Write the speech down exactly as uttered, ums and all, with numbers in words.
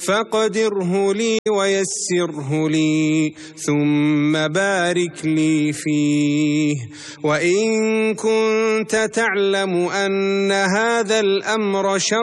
فاقدره لي ويسره لي ثم بارك لي فيه. وإن كنت تعلم أن هذا الأمر شر